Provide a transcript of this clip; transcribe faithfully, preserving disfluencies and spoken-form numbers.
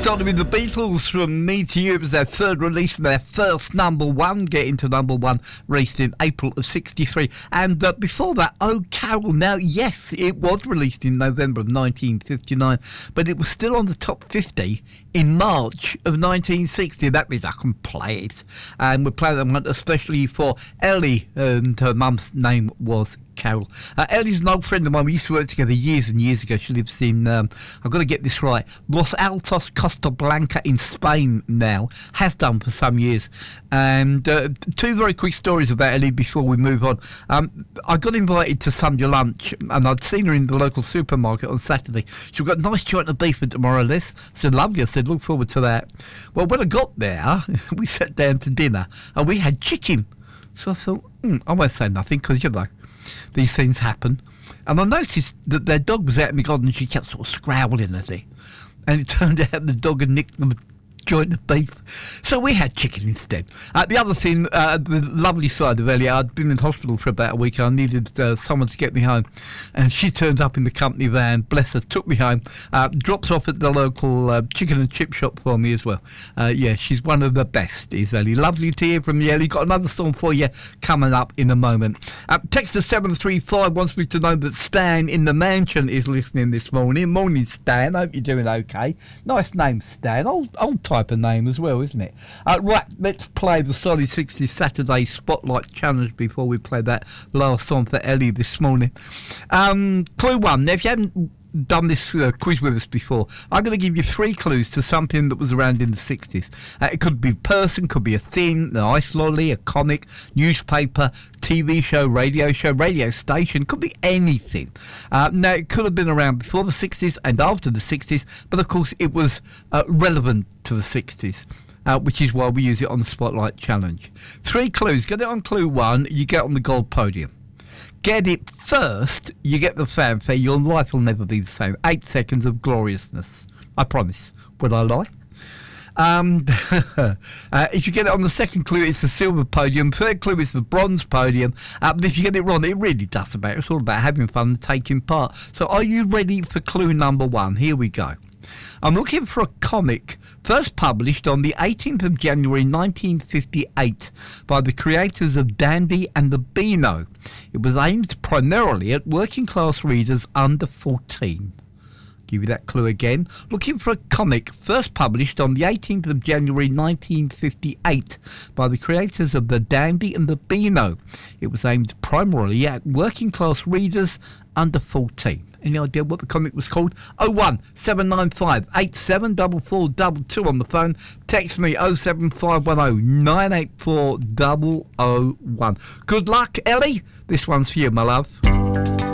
Started with the Beatles from Me to You. It was their third release and their first number one, getting to number one, released in April of sixty-three. And uh, before that, Oh Carol. Now, yes, it was released in November of nineteen fifty-nine, but it was still on the top fifty in March of nineteen sixty. That means I can play it. And we're playing that one especially for Ellie, and her mum's name was Carol. Uh, Ellie's an old friend of mine. We used to work together years and years ago. She lives in, um, I've got to get this right, Los Altos, Costa Blanca in Spain now. Has done for some years. And uh, two very quick stories about Ellie before we move on. Um, I got invited to Sunday lunch, and I'd seen her in the local supermarket on Saturday. She's got a nice joint of beef for tomorrow, Liz. I said, lovely. I said, look forward to that. Well, when I got there, we sat down to dinner, and we had chicken. So I thought, hmm, I won't say nothing, because, you know, these things happen. And I noticed that their dog was out in the garden and she kept sort of scrowling at it. And it turned out the dog had nicked the joint of beef. So we had chicken instead. Uh, the other thing, uh, the lovely side of Ellie, I'd been in hospital for about a week. I needed uh, someone to get me home. And she turns up in the company van, bless her, took me home, uh, drops off at the local uh, chicken and chip shop for me as well. Uh, yeah, she's one of the best, is Ellie. Lovely to hear from you, Ellie. Got another song for you coming up in a moment. Uh, Texter seven three five wants me to know that Stan in the mansion is listening this morning. Morning, Stan. Hope you're doing okay. Nice name, Stan. Old, old type of name as well, isn't it? Uh, right, let's play the Solid sixties Saturday Spotlight Challenge before we play that last song for Ellie this morning. Um, clue one. Now, if you haven't done this uh, quiz with us before, I'm going to give you three clues to something that was around in the sixties. Uh, it could be a person, could be a thing, an ice lolly, a comic, newspaper, T V show, radio show, radio station, could be anything. Uh, now, it could have been around before the sixties and after the sixties, but of course it was uh, relevant to the sixties. Uh, which is why we use it on the Spotlight Challenge. Three clues. Get it on clue one, you get on the gold podium. Get it first, you get the fanfare. Your life will never be the same. Eight seconds of gloriousness. I promise. Would I lie? Um, uh, if you get it on the second clue, it's the silver podium. Third clue is the bronze podium. Uh, but if you get it wrong, it really doesn't matter. It's all about having fun and taking part. So are you ready for clue number one? Here we go. I'm looking for a comic first published on the eighteenth of January nineteen fifty-eight by the creators of Dandy and the Beano. It was aimed primarily at working class readers under fourteen. Give you that clue again. Looking for a comic first published on the eighteenth of January nineteen fifty-eight by the creators of the Dandy and the Beano. It was aimed primarily at working class readers under fourteen. Any idea what the comic was called? oh one seven nine five eight seven four four two two on the phone. Text me oh seven five one oh nine eight four oh oh one. Good luck, Ellie. This one's for you, my love.